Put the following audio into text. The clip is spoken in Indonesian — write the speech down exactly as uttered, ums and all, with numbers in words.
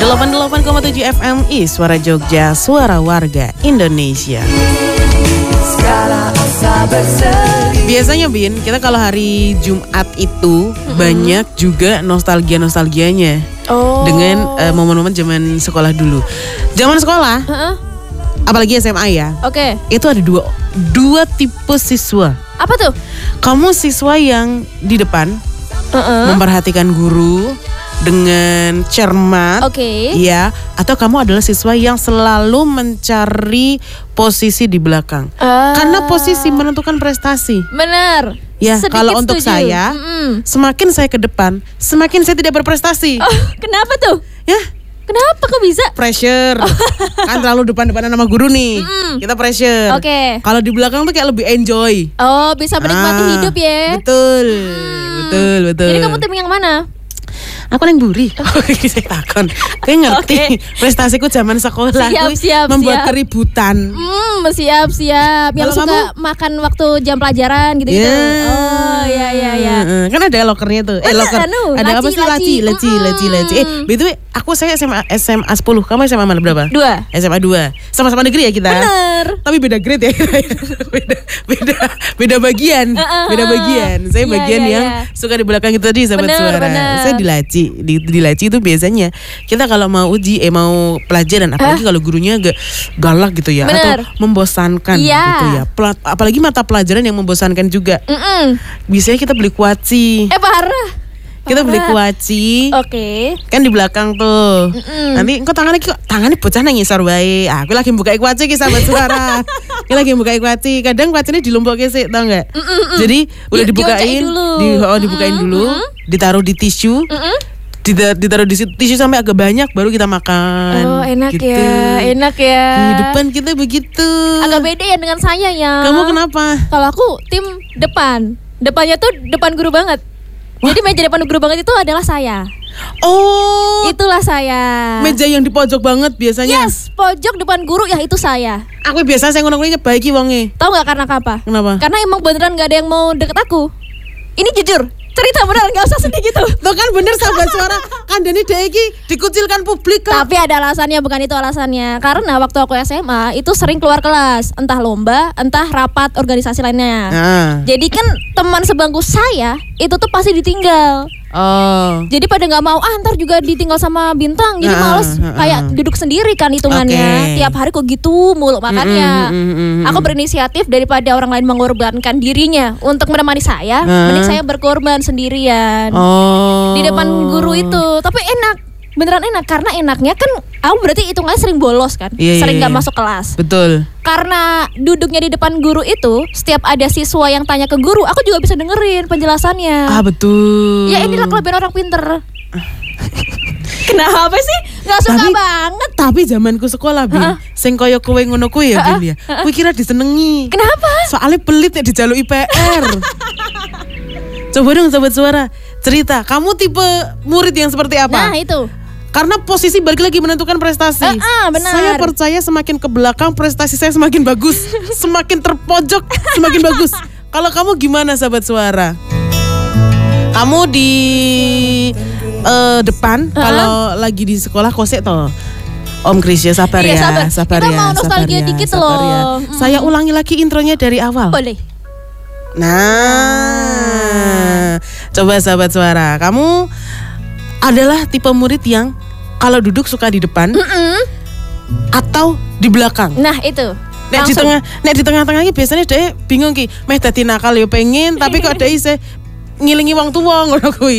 delapan puluh delapan koma tujuh F M I Suara Jogja, suara warga Indonesia. Biasanya Bin, kita kalau hari Jumat itu mm-hmm. banyak juga nostalgia-nostalgianya oh. dengan uh, momen-momen zaman sekolah dulu. Zaman sekolah, uh-uh. apalagi S M A ya. Oke. Okay. Itu ada dua dua tipe siswa. Apa tuh? Kamu siswa yang di depan uh-uh. memperhatikan guru dengan cermat, oke, okay. ya, atau kamu adalah siswa yang selalu mencari posisi di belakang, uh. karena posisi menentukan prestasi. Benar. Ya, sedikit kalau untuk setuju. saya, mm-mm. semakin saya ke depan, semakin saya tidak berprestasi. Oh, kenapa tuh? Ya, kenapa kok bisa? Pressure, kan terlalu depan-depanan sama guru nih, mm-mm. kita pressure. Oke. Okay. Kalau di belakang tuh kayak lebih enjoy. Oh, bisa menikmati ah, hidup ya. Betul, hmm. betul, betul. Jadi kamu tim yang mana? Aku neng buri, saya takon. Kayak ngerti okay. prestasiku zaman sekolah siap, siap, membuat siap. keributan. Hmm, siap siap. Yang suka kamu? Makan waktu jam pelajaran gitu-gitu. Yeah. Oh ya ya ya. Kan ada lokernya tuh. Eh loker. Anu, ada laci, apa sih laci, laci, mm. laci, laci. Eh, begitu aku saya S M A S M A sepuluh. Kamu S M A mana berapa? Dua. S M A dua. Sama-sama negeri ya kita. Bener. Tapi beda grade ya. beda beda beda bagian. Uh-uh. Beda bagian. Saya yeah, bagian yeah, yang yeah. suka di belakang itu tadi sahabat bener, suara. Bener. Saya di laci. Di, di laci itu biasanya kita kalau mau uji eh mau pelajaran apalagi huh? kalau gurunya agak galak gitu ya. Bener. Atau membosankan yeah. gitu ya. Pela- apalagi mata pelajaran yang membosankan juga. Mm-mm. Biasanya kita beli kuaci. Eh parah. Kita beli kuaci. Oke. Okay. Kan di belakang tuh. Mm-mm. Nanti engko tangannya kok tangannya bocah nang ngisor wae. Ah, aku lagi buka kuaci ki sahabat suara. Aku lagi buka kuaci. Kadang kuacinya dilumpukke sik, tau enggak? Mm-mm. Jadi udah di, dibukain, di oh dibukain Mm-mm. dulu, ditaruh di tisu. Mm-mm. Ditaruh di tisu sampai agak banyak baru kita makan. Oh enak gitu. ya, enak ya. Di depan kita begitu. Agak beda ya dengan saya ya. Kamu kenapa? Kalau aku tim depan, depannya tuh depan guru banget. Wah. Jadi meja depan guru banget itu adalah saya. Oh, itulah saya. Meja yang di pojok banget biasanya. Yes, pojok depan guru ya itu saya. Aku biasa saya ngono-ngono nyebaiki wonge. Tahu nggak karena apa? Kenapa? Karena emang beneran nggak ada yang mau deket aku. Ini jujur. Cerita bener, gak usah sedih gitu. Tuh kan bener sahabat suara. Kan Deni Deki dikucilkan publik kok. Tapi ada alasannya, bukan itu alasannya. Karena waktu aku S M A itu sering keluar kelas. Entah lomba, entah rapat organisasi lainnya. Nah. Jadi kan teman sebangku saya itu tuh pasti ditinggal. Oh. Jadi pada nggak mau, ah ntar juga ditinggal sama Bintang. Jadi nah, males uh, uh. kayak duduk sendiri kan hitungannya. Okay. Tiap hari kok gitu mulu. Makanya mm, mm, mm, mm. aku berinisiatif daripada orang lain mengorbankan dirinya untuk menemani saya, uh. mending saya berkorban sendirian. Oh. Di depan guru itu. Tapi enak, beneran enak. Karena enaknya kan aku berarti hitungannya sering bolos kan, yeah, sering yeah, nggak yeah. masuk kelas. Betul. Karena duduknya di depan guru itu, setiap ada siswa yang tanya ke guru, aku juga bisa dengerin penjelasannya. Ah betul. Ya inilah kelebihan orang pinter. Kenapa sih? Gak suka tapi, banget. Tapi zamanku sekolah Bin, uh-uh. sing kaya kowe ngono kuwi ya Bin ya. Kuwi kira disenengi. Kenapa? Soalnya pelit ya dijaluki P R. Coba dong sobat suara, cerita, kamu tipe murid yang seperti apa? Nah itu. Karena posisi balik lagi menentukan prestasi. Uh, uh, benar. Saya percaya semakin ke belakang prestasi saya semakin bagus, semakin terpojok semakin bagus. Kalau kamu gimana sahabat suara? Kamu di uh, depan, uh-huh. kalau lagi di sekolah kosek toh. Om Krisya sabar iya, ya, sabar. sabar Kita ya, mau nostalgia sabar ya, dikit sabar loh. Ya. Mm. Saya ulangi lagi intronya dari awal. Boleh. Nah, coba sahabat suara, kamu adalah tipe murid yang kalau duduk suka di depan Mm-mm. atau di belakang. Nah itu. Nek di tengah, nek di tengah-tengahnya biasanya dia bingung ki, meh dadi nakal ya pengen, tapi kok dia isih ngilingi wong tuwa ngono kuwi.